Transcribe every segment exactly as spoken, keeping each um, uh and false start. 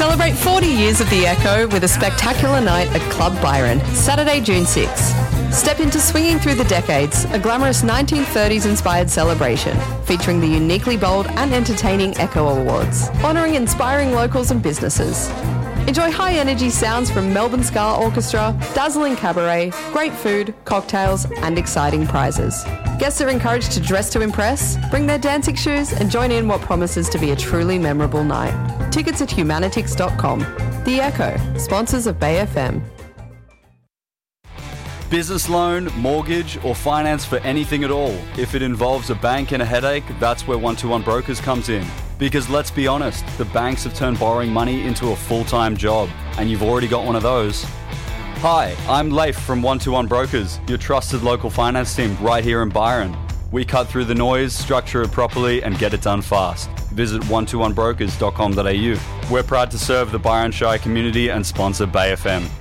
Celebrate forty years of the Echo with a spectacular night at Club Byron, Saturday, June sixth. Step into Swinging Through the Decades, a glamorous nineteen thirties-inspired celebration featuring the uniquely bold and entertaining Echo Awards, honouring inspiring locals and businesses. Enjoy high-energy sounds from Melbourne Ska Orchestra, dazzling cabaret, great food, cocktails and exciting prizes. Guests are encouraged to dress to impress, bring their dancing shoes and join in what promises to be a truly memorable night. Tickets at humanitix dot com. The Echo, sponsors of Bay F M. Business loan, mortgage or finance for anything at all. If it involves a bank and a headache, that's where one two one Brokers comes in. Because let's be honest, the banks have turned borrowing money into a full-time job, and you've already got one of those. Hi, I'm Leif from one two one Brokers, your trusted local finance team right here in Byron. We cut through the noise, structure it properly and get it done fast. Visit one two one brokers dot com dot a u. We're proud to serve the Byron Shire community and sponsor Bay F M.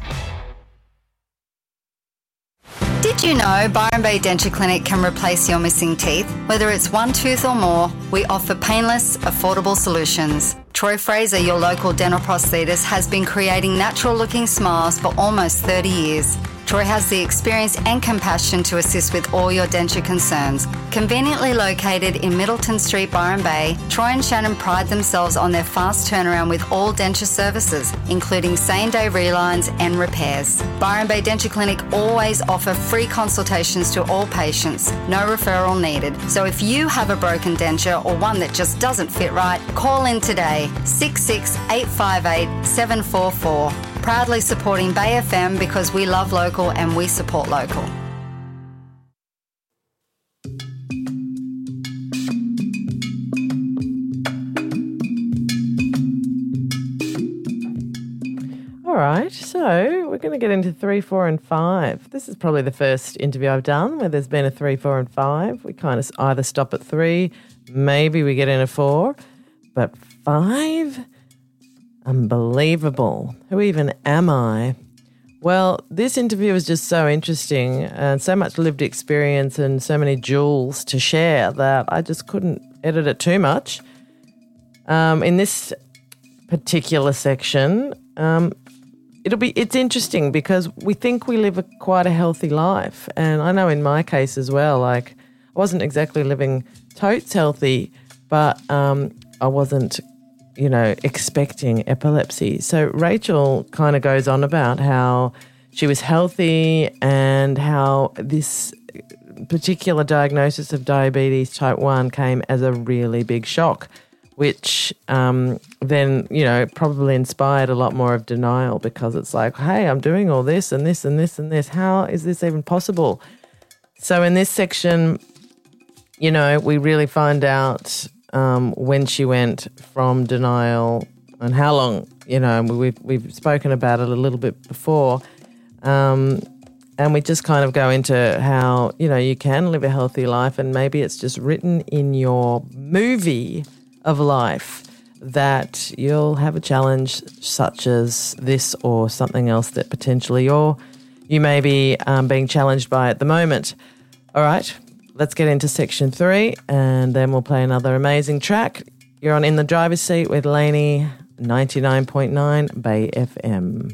Did you know Byron Bay Denture Clinic can replace your missing teeth? Whether it's one tooth or more, we offer painless, affordable solutions. Troy Fraser, your local dental prosthetist, has been creating natural-looking smiles for almost thirty years. Troy has the experience and compassion to assist with all your denture concerns. Conveniently located in Middleton Street, Byron Bay, Troy and Shannon pride themselves on their fast turnaround with all denture services, including same-day relines and repairs. Byron Bay Denture Clinic always offer free consultations to all patients, no referral needed. So if you have a broken denture or one that just doesn't fit right, call in today, six six eight five eight seven four four. Proudly supporting Bay F M because we love local and we support local. All right, so we're going to get into three, four and five. This is probably the first interview I've done where there's been a three, four and five. We kind of either stop at three, maybe we get in a four, but five? Unbelievable. Who even am I? Well, this interview is just so interesting and so much lived experience and so many jewels to share that I just couldn't edit it too much. Um, in this particular section, um, it'll be it's interesting because we think we live a quite a healthy life, and I know in my case as well, like I wasn't exactly living totes healthy, but um, I wasn't, you know, expecting epilepsy. So Rachel kind of goes on about how she was healthy and how this particular diagnosis of diabetes type one came as a really big shock, which um, then, you know, probably inspired a lot more of denial because it's like, hey, I'm doing all this and this and this and this. How is this even possible? So in this section, you know, we really find out Um, when she went from denial and how long, you know, we've, we've spoken about it a little bit before. Um, and we just kind of go into how, you know, you can live a healthy life and maybe it's just written in your movie of life that you'll have a challenge such as this or something else that potentially you're, you may be um, being challenged by at the moment. All right. Let's get into section three and then we'll play another amazing track. You're on In the Driver's Seat with Lainey, ninety-nine point nine Bay F M.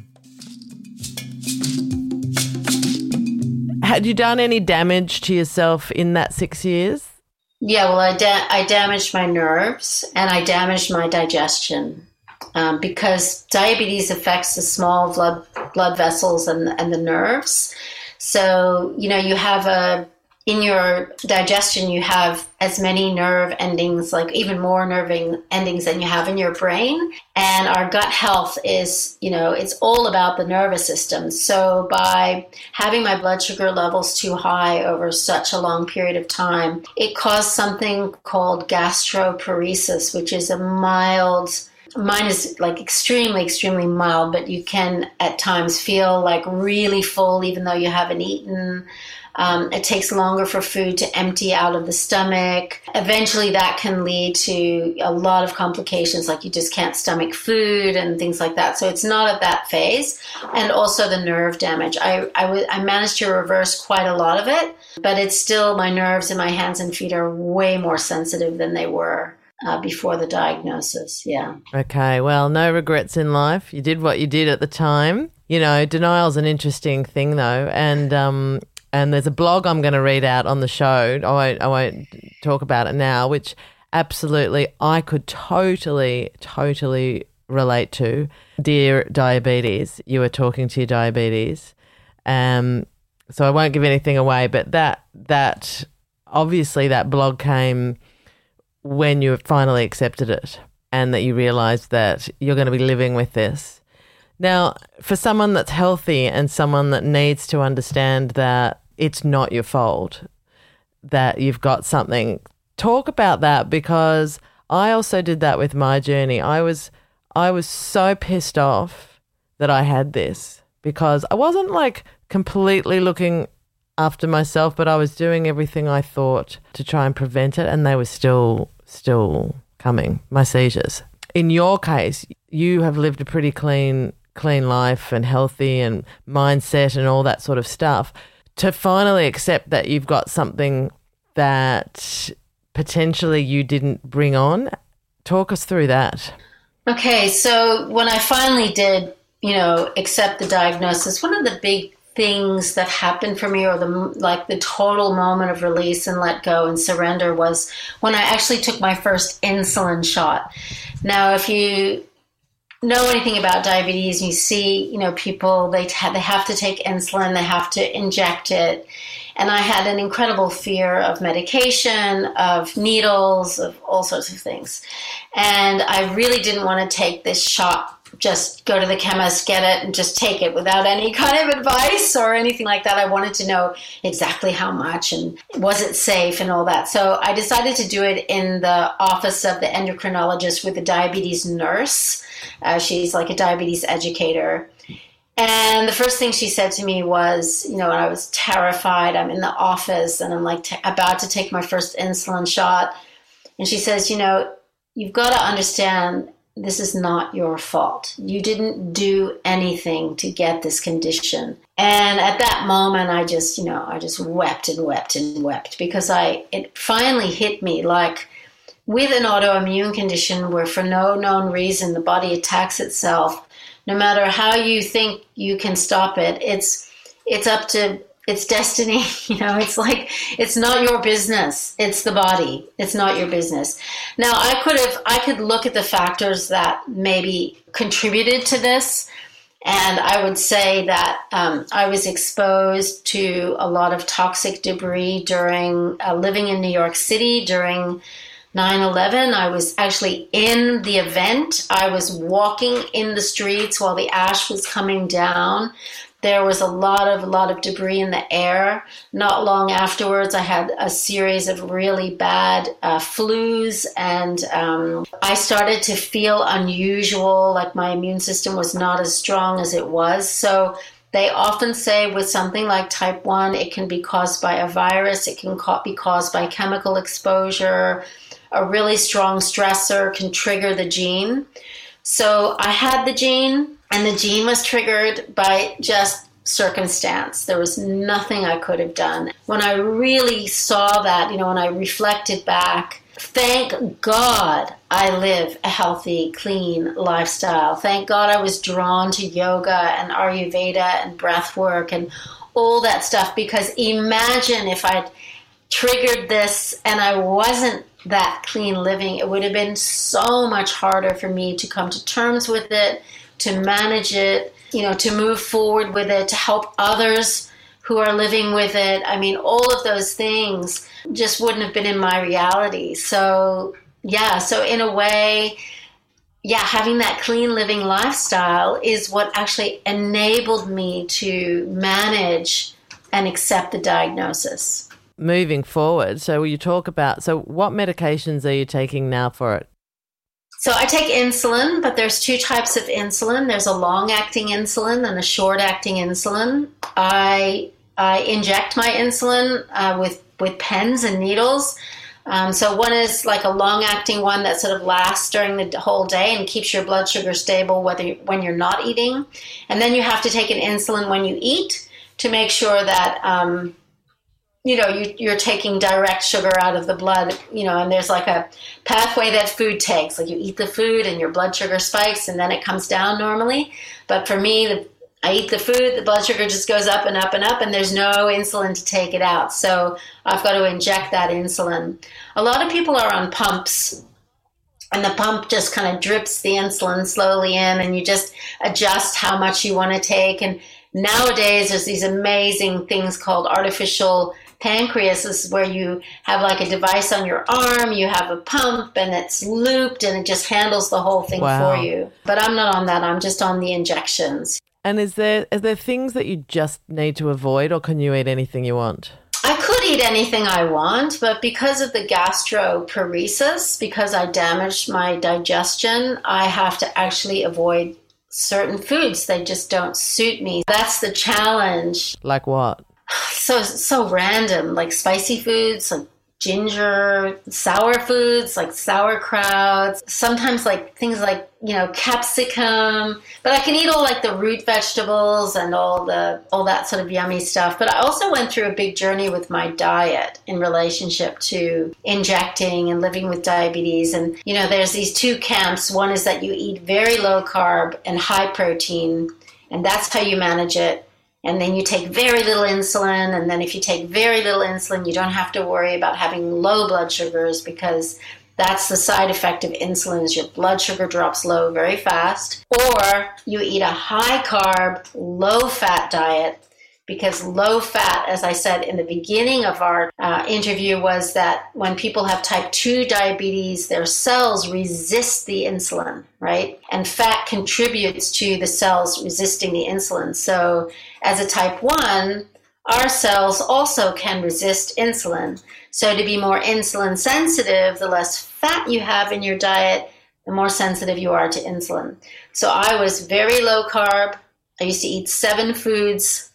Had you done any damage to yourself in that six years? Yeah, well, I, da- I damaged my nerves and I damaged my digestion um, because diabetes affects the small blood blood vessels and, and the nerves. So, you know, you have a in your digestion, you have as many nerve endings, like even more nerve endings than you have in your brain. And our gut health is, you know, it's all about the nervous system. So by having my blood sugar levels too high over such a long period of time, it caused something called gastroparesis, which is a mild, mine is like extremely, extremely mild, but you can at times feel like really full even though you haven't eaten. Um, it takes longer for food to empty out of the stomach. Eventually that can lead to a lot of complications, like you just can't stomach food and things like that. So it's not at that phase. And also the nerve damage. I, I, w- I managed to reverse quite a lot of it, but it's still, my nerves in my hands and feet are way more sensitive than they were uh, before the diagnosis. Yeah. Okay. Well, no regrets in life. You did what you did at the time. You know, denial's an interesting thing, though, and um, and there's a blog I'm going to read out on the show. I won't, I won't talk about it now, which absolutely I could totally, totally relate to. Dear diabetes, you were talking to your diabetes. Um, so I won't give anything away, but that that obviously that blog came when you finally accepted it and that you realised that you're going to be living with this. Now, for someone that's healthy and someone that needs to understand that it's not your fault, that you've got something, talk about that, because I also did that with my journey. I was I was so pissed off that I had this because I wasn't like completely looking after myself, but I was doing everything I thought to try and prevent it, and they were still still coming, my seizures. In your case, you have lived a pretty clean clean life and healthy and mindset and all that sort of stuff. To finally accept that you've got something that potentially you didn't bring on, talk us through that. Okay, so when I finally did, you know, accept the diagnosis, one of the big things that happened for me, or the like the total moment of release and let go and surrender, was when I actually took my first insulin shot. Now, if you know anything about diabetes, you see, you know, people, they t- they have to take insulin, they have to inject it. And I had an incredible fear of medication, of needles, of all sorts of things. And I really didn't want to take this shot, just go to the chemist, get it, and just take it without any kind of advice or anything like that. I wanted to know exactly how much and was it safe and all that. So I decided to do it in the office of the endocrinologist with a diabetes nurse. Uh, she's like a diabetes educator. And the first thing she said to me was, you know, I was terrified. I'm in the office and I'm like t- about to take my first insulin shot. And she says, you know, you've got to understand this is not your fault. You didn't do anything to get this condition. And at that moment, I just, you know, I just wept and wept and wept because I, it finally hit me like with an autoimmune condition where for no known reason the body attacks itself. No matter how you think you can stop it, it's it's up to its destiny. You know, it's like, it's not your business. It's the body. It's not your business. Now, I could have, I could look at the factors that maybe contributed to this. And I would say that um, I was exposed to a lot of toxic debris during uh, living in New York City during nine eleven. I was actually in the event. I was walking in the streets while the ash was coming down. There was a lot of a lot of debris in the air. Not long afterwards, I had a series of really bad uh, flus, and um, I started to feel unusual, like my immune system was not as strong as it was. So they often say with something like type one, it can be caused by a virus, it can be caused by chemical exposure. A really strong stressor can trigger the gene. So I had the gene, and the gene was triggered by just circumstance. There was nothing I could have done. When I really saw that, you know, when I reflected back, thank God I live a healthy, clean lifestyle. Thank God I was drawn to yoga and Ayurveda and breath work and all that stuff, because imagine if I'd triggered this and I wasn't that clean living, it would have been so much harder for me to come to terms with it, to manage it, you know, to move forward with it, to help others who are living with it. I mean, all of those things just wouldn't have been in my reality. So, yeah, so in a way, yeah, having that clean living lifestyle is what actually enabled me to manage and accept the diagnosis. Moving forward, so you talk about, so what medications are you taking now for it? So I take insulin, but there's two types of insulin. There's a long-acting insulin and a short-acting insulin. I I inject my insulin uh, with, with pens and needles. Um, so one is like a long-acting one that sort of lasts during the whole day and keeps your blood sugar stable whether you, when you're not eating. And then you have to take an insulin when you eat to make sure that um, you know, you, you're taking direct sugar out of the blood, you know, and there's like a pathway that food takes. Like you eat the food and your blood sugar spikes and then it comes down normally. But for me, the, I eat the food, the blood sugar just goes up and up and up, and there's no insulin to take it out. So I've got to inject that insulin. A lot of people are on pumps, and the pump just kind of drips the insulin slowly in, and you just adjust how much you want to take. And nowadays, there's these amazing things called artificial pancreases, where you have like a device on your arm, you have a pump, and it's looped, and it just handles the whole thing Wow. for you. But I'm not on that. I'm just on the injections. And is there is there things that you just need to avoid, or can you eat anything you want? I could eat anything I want, but because of the gastroparesis, because I damaged my digestion, I have to actually avoid certain foods. They just don't suit me. That's the challenge. Like what? So, so random, like spicy foods, like ginger, sour foods, like sauerkraut, sometimes like things like, you know, capsicum, but I can eat all like the root vegetables and all the, all that sort of yummy stuff. But I also went through a big journey with my diet in relationship to injecting and living with diabetes. And, you know, there's these two camps. One is that you eat very low carb and high protein, and that's how you manage it. And then you take very little insulin. And then if you take very little insulin, you don't have to worry about having low blood sugars, because that's the side effect of insulin, is your blood sugar drops low very fast. Or you eat a high carb, low fat diet, because low fat, as I said in the beginning of our uh, interview, was that when people have type two diabetes, their cells resist the insulin, right? And fat contributes to the cells resisting the insulin. So as a type one, our cells also can resist insulin. So to be more insulin sensitive, the less fat you have in your diet, the more sensitive you are to insulin. So I was very low carb. I used to eat seven foods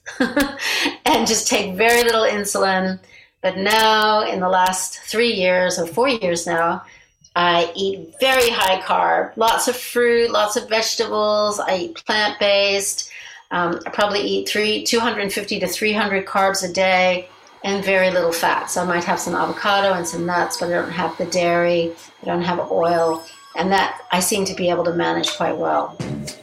and just take very little insulin. But now, in the last three years or four years now, I eat very high carb, lots of fruit, lots of vegetables. I eat plant-based. Um, I probably eat three, two hundred fifty to three hundred carbs a day and very little fat. So I might have some avocado and some nuts, but I don't have the dairy. I don't have oil. And that I seem to be able to manage quite well.